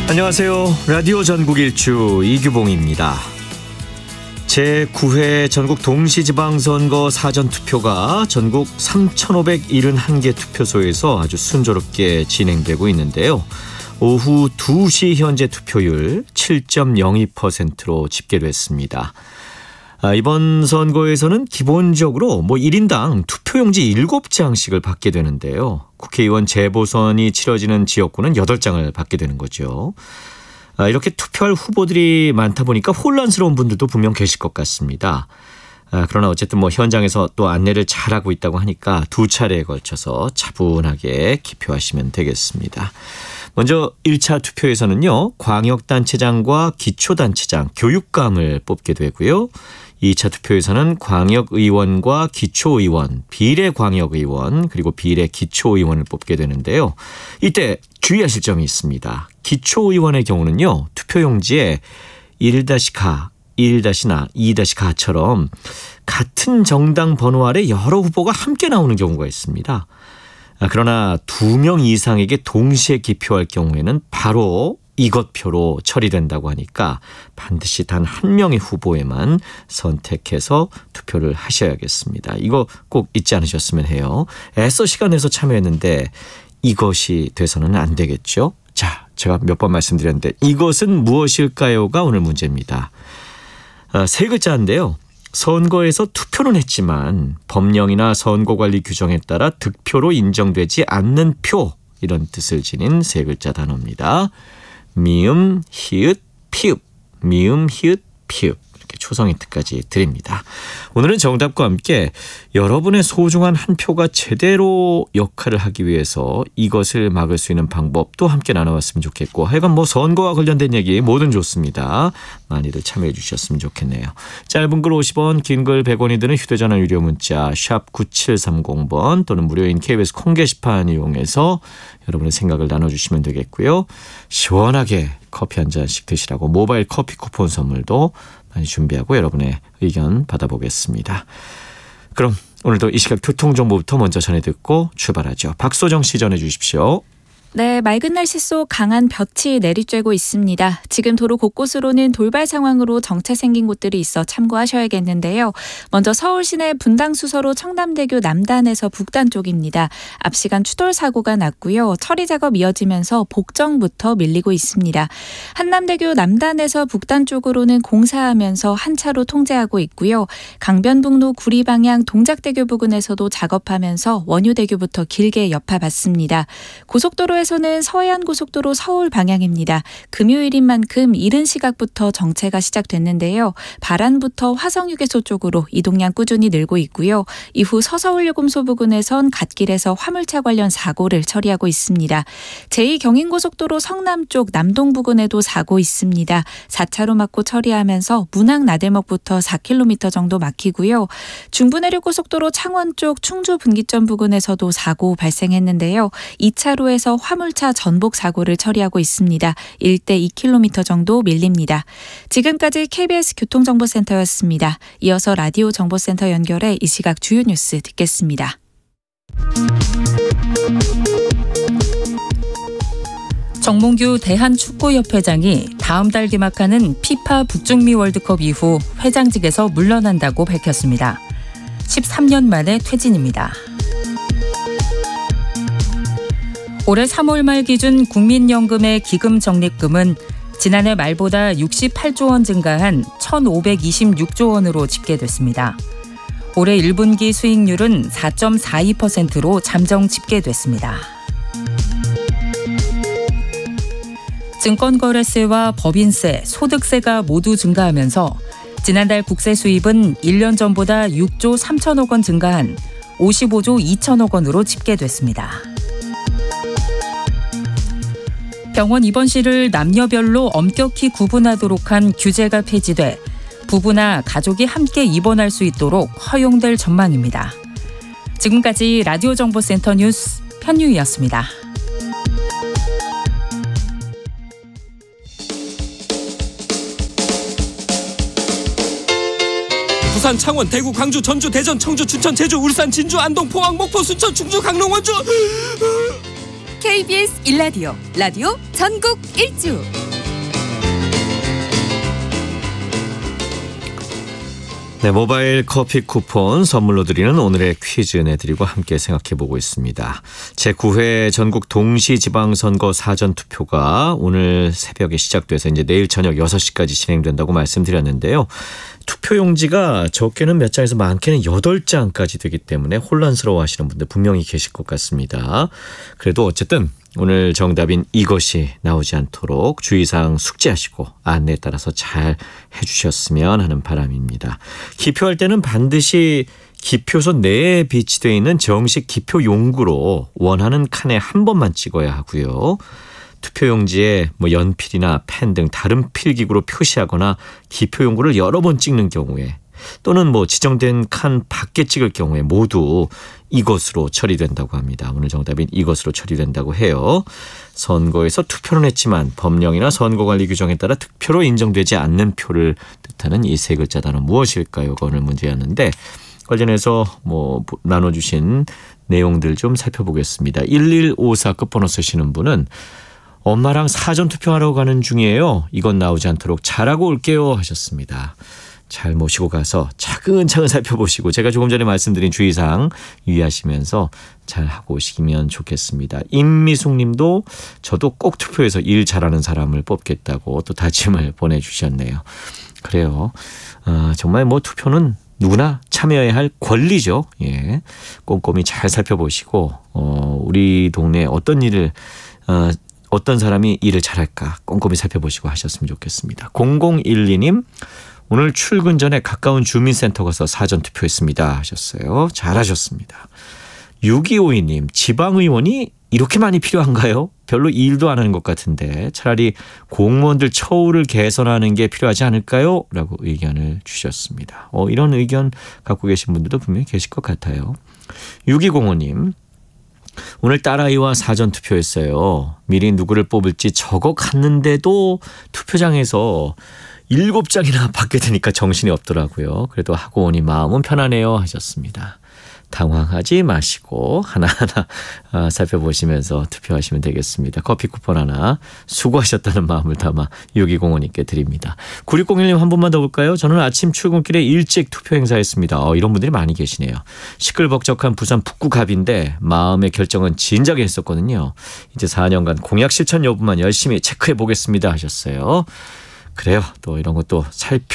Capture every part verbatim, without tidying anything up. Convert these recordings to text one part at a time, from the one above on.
안녕하세요. 라디오 전국 일주 이규봉입니다. 제구 회 전국 동시지방선거 사전투표가 전국 삼천오백칠십일 개 투표소에서 아주 순조롭게 진행되고 있는데요. 오후 두 시 현재 투표율 칠 점 영이 퍼센트로 집계됐습니다. 아, 이번 선거에서는 기본적으로 뭐 일 인당 투표용지 일곱 장씩을 받게 되는데요. 국회의원 재보선이 치러지는 지역구는 여덟 장을 받게 되는 거죠. 아, 이렇게 투표할 후보들이 많다 보니까 혼란스러운 분들도 분명 계실 것 같습니다. 아, 그러나 어쨌든 뭐 현장에서 또 안내를 잘하고 있다고 하니까 두 차례에 걸쳐서 차분하게 기표하시면 되겠습니다. 먼저 일 차 투표에서는요, 광역단체장과 기초단체장, 교육감을 뽑게 되고요. 이 차 투표에서는 광역의원과 기초의원, 비례광역의원 그리고 비례기초의원을 뽑게 되는데요. 이때 주의하실 점이 있습니다. 기초의원의 경우는요, 투표용지에 일 가, 일 나, 이 가처럼 같은 정당 번호 아래 여러 후보가 함께 나오는 경우가 있습니다. 그러나 두 명 이상에게 동시에 기표할 경우에는 바로 이것표로 처리된다고 하니까 반드시 단 한 명의 후보에만 선택해서 투표를 하셔야겠습니다. 이거 꼭 잊지 않으셨으면 해요. 애써 시간 내서 참여했는데 이것이 돼서는 안 되겠죠. 자, 제가 몇 번 말씀드렸는데 이것은 무엇일까요가 오늘 문제입니다. 아, 세 글자인데요. 선거에서 투표는 했지만 법령이나 선거관리 규정에 따라 득표로 인정되지 않는 표, 이런 뜻을 지닌 세 글자 단어입니다. 미음, 히읗, 피읍, 미음, 히읗, 피읍, 이렇게 초성 힌트까지 드립니다. 오늘은 정답과 함께 여러분의 소중한 한 표가 제대로 역할을 하기 위해서 이것을 막을 수 있는 방법도 함께 나눠봤으면 좋겠고, 하여간 뭐 선거와 관련된 얘기 뭐든 좋습니다. 많이들 참여해 주셨으면 좋겠네요. 짧은 글 오십 원, 긴 글 백 원이 드는 휴대전화 유료 문자 샵 구칠삼공 번 또는 무료인 케이비에스 콩 게시판 이용해서 여러분의 생각을 나눠주시면 되겠고요. 시원하게 커피 한 잔씩 드시라고 모바일 커피 쿠폰 선물도 많이 준비하고 여러분의 의견 받아보겠습니다. 그럼 오늘도 이 시각 교통정보부터 먼저 전해 듣고 출발하죠. 박소정 씨 전해 주십시오. 네, 맑은 날씨 속 강한 볕이 내리쬐고 있습니다. 지금 도로 곳곳으로는 돌발 상황으로 정체 생긴 곳들이 있어 참고하셔야겠는데요. 먼저 서울 시내 분당 수서로 청담대교 남단에서 북단 쪽입니다. 앞 시간 추돌 사고가 났고요. 처리 작업 이어지면서 복정부터 밀리고 있습니다. 한남대교 남단에서 북단 쪽으로는 공사하면서 한 차로 통제하고 있고요. 강변북로 구리 방향 동작대교 부근에서도 작업하면서 원효대교부터 길게 여파받습니다. 고속도로에 에서는 서해안고속도로 서울 방향입니다. 금요일인 만큼 이른 시각부터 정체가 시작됐는데요. 바란부터 화성휴게소 쪽으로 이동량 꾸준히 늘고 있고요. 이후 서서울요금소 부근에선 갓길에서 화물차 관련 사고를 처리하고 있습니다. 제이 경인고속도로 성남 쪽 남동 부근에도 사고 있습니다. 사 차로 막고 처리하면서 문학 나들목부터 사 킬로미터 정도 막히고요. 중부내륙고속도로 창원 쪽 충주 분기점 부근에서도 사고 발생했는데요. 이 차로에서 화물차 전복 사고를 처리하고 있습니다. 일대 이 킬로미터 정도 밀립니다. 지금까지 케이비에스 교통정보센터였습니다. 이어서 라디오 정보센터 연결해 이 시각 주요 뉴스 듣겠습니다. 정몽규 대한축구협회장이 다음 달 개막하는 피파 북중미 월드컵 이후 회장직에서 물러난다고 밝혔습니다. 십삼 년 만에 퇴진입니다. 올해 삼월 말 기준 국민연금의 기금 적립금은 지난해 말보다 육십팔조 원 증가한 천오백이십육조 원으로 집계됐습니다. 올해 일 분기 수익률은 사 점 사이 퍼센트로 잠정 집계됐습니다. 증권거래세와 법인세, 소득세가 모두 증가하면서 지난달 국세 수입은 일 년 전보다 육조 삼천억 원 증가한 오십오조 이천억 원으로 집계됐습니다. 병원 입원실을 남녀별로 엄격히 구분하도록 한 규제가 폐지돼 부부나 가족이 함께 입원할 수 있도록 허용될 전망입니다. 지금까지 라디오 정보센터 뉴스 편유희였습니다. 부산, 창원, 대구, 광주, 전주, 대전, 청주, 춘천, 제주, 울산, 진주, 안동, 포항, 목포, 순천, 충주, 강릉, 원주. 케이비에스 일 라디오 라디오 전국 일주. 네, 모바일 커피 쿠폰 선물로 드리는 오늘의 퀴즈 내드리고 함께 생각해보고 있습니다. 제구 회 전국 동시지방선거 사전투표가 오늘 새벽에 시작돼서 이제 내일 저녁 여섯 시까지 진행된다고 말씀드렸는데요. 투표용지가 적게는 몇 장에서 많게는 여덟 장까지 되기 때문에 혼란스러워하시는 분들 분명히 계실 것 같습니다. 그래도 어쨌든 오늘 정답인 이것이 나오지 않도록 주의사항 숙지하시고 안내에 따라서 잘 해주셨으면 하는 바람입니다. 기표할 때는 반드시 기표소 내에 비치되어 있는 정식 기표 용구로 원하는 칸에 한 번만 찍어야 하고요. 투표용지에 뭐 연필이나 펜 등 다른 필기구로 표시하거나 기표용구를 여러 번 찍는 경우에 또는 뭐 지정된 칸 밖에 찍을 경우에 모두 이것으로 처리된다고 합니다. 오늘 정답인 이것으로 처리된다고 해요. 선거에서 투표는 했지만 법령이나 선거관리 규정에 따라 득표로 인정되지 않는 표를 뜻하는 이 세 글자 단어 무엇일까요?가 오늘 문제였는데 관련해서 뭐 나눠주신 내용들 좀 살펴보겠습니다. 일일오사 끝번호 쓰시는 분은 엄마랑 사전투표하러 가는 중이에요. 이건 나오지 않도록 잘하고 올게요 하셨습니다. 잘 모시고 가서 차근차근 살펴보시고 제가 조금 전에 말씀드린 주의사항 유의하시면서 잘 하고 오시면 좋겠습니다. 임미숙 님도 저도 꼭 투표해서 일 잘하는 사람을 뽑겠다고 또 다짐을 보내주셨네요. 그래요. 어, 정말 뭐 투표는 누구나 참여해야 할 권리죠. 예, 꼼꼼히 잘 살펴보시고 어, 우리 동네에 어떤 일을 어, 어떤 사람이 일을 잘할까 꼼꼼히 살펴보시고 하셨으면 좋겠습니다. 공공일이 님 오늘 출근 전에 가까운 주민센터 가서 사전투표했습니다 하셨어요. 잘하셨습니다. 육이오이 님 지방의원이 이렇게 많이 필요한가요? 별로 일도 안 하는 것 같은데 차라리 공무원들 처우를 개선하는 게 필요하지 않을까요? 라고 의견을 주셨습니다. 어, 이런 의견 갖고 계신 분들도 분명히 계실 것 같아요. 육이공오 님 오늘 딸아이와 사전투표했어요. 미리 누구를 뽑을지 적어갔는데도 투표장에서 일곱 장이나 받게 되니까 정신이 없더라고요. 그래도 하고 오니 마음은 편하네요 하셨습니다. 당황하지 마시고 하나하나 살펴보시면서 투표하시면 되겠습니다. 커피 쿠폰 하나 수고하셨다는 마음을 담아 육이공오 님께 드립니다. 구육공일 님 한 번만 더 볼까요? 저는 아침 출근길에 일찍 투표 행사했습니다. 어, 이런 분들이 많이 계시네요. 시끌벅적한 부산 북구갑인데 마음의 결정은 진작에 했었거든요. 이제 사 년간 공약 실천 여부만 열심히 체크해 보겠습니다 하셨어요. 그래요. 또 이런 것도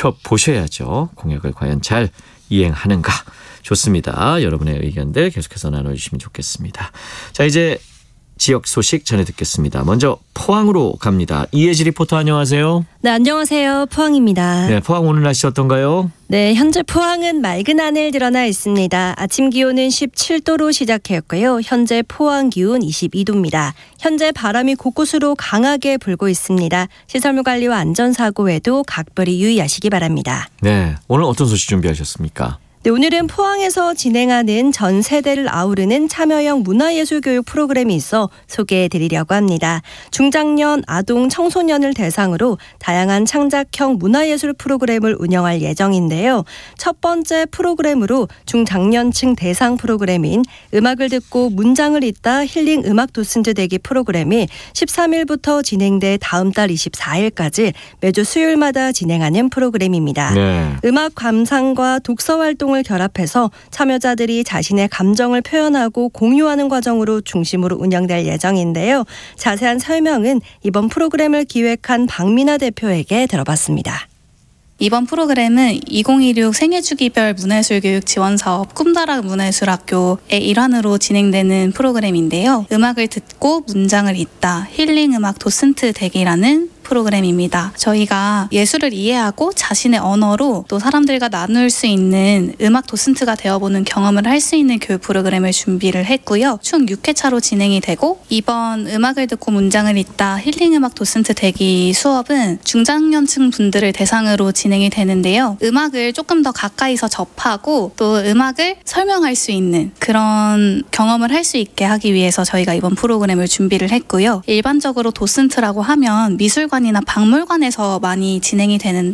살펴보셔야죠. 공약을 과연 잘 이행하는가. 좋습니다. 여러분의 의견들 계속해서 나눠주시면 좋겠습니다. 자, 이제 지역 소식 전해 듣겠습니다. 먼저 포항으로 갑니다. 이혜지 리포터 안녕하세요. 네, 안녕하세요. 포항입니다. 네, 포항 오늘 날씨 어떤가요? 네, 현재 포항은 맑은 하늘 드러나 있습니다. 아침 기온은 십칠 도로 시작했고요. 현재 포항 기온 이십이 도입니다. 현재 바람이 곳곳으로 강하게 불고 있습니다. 시설물 관리와 안전사고에도 각별히 유의하시기 바랍니다. 네, 오늘 어떤 소식 준비하셨습니까? 네, 오늘은 포항에서 진행하는 전 세대를 아우르는 참여형 문화예술교육 프로그램이 있어 소개해드리려고 합니다. 중장년, 아동, 청소년을 대상으로 다양한 창작형 문화예술 프로그램을 운영할 예정인데요. 첫 번째 프로그램으로 중장년층 대상 프로그램인 음악을 듣고 문장을 읽다 힐링 음악 도슨트 되기 프로그램이 십삼 일부터 진행돼 다음 달 이십사 일까지 매주 수요일마다 진행하는 프로그램입니다. 네. 음악 감상과 독서 활동 을 결합해서 참여자들이 자신의 감정을 표현하고 공유하는 과정으로 중심으로 운영될 예정인데요. 자세한 설명은 이번 프로그램을 기획한 박민아 대표에게 들어봤습니다. 이번 프로그램은 이천이십육 생애주기별 문화예술교육 지원사업 꿈다락 문화예술학교의 일환으로 진행되는 프로그램인데요. 음악을 듣고 문장을 읽다 힐링 음악 도슨트 되기라는 프로그램입니다. 저희가 예술을 이해하고 자신의 언어로 또 사람들과 나눌 수 있는 음악 도슨트가 되어보는 경험을 할 수 있는 교육 프로그램을 준비를 했고요. 총 육 회차로 진행이 되고 이번 음악을 듣고 문장을 읽다 힐링 음악 도슨트 되기 수업은 중장년층 분들을 대상으로 진행이 되는데요. 음악을 조금 더 가까이서 접하고 또 음악을 설명할 수 있는 그런 경험을 할 수 있게 하기 위해서 저희가 이번 프로그램을 준비를 했고요. 일반적으로 도슨트라고 하면 미술관 이나 박물관에서 많이 진행이 되는데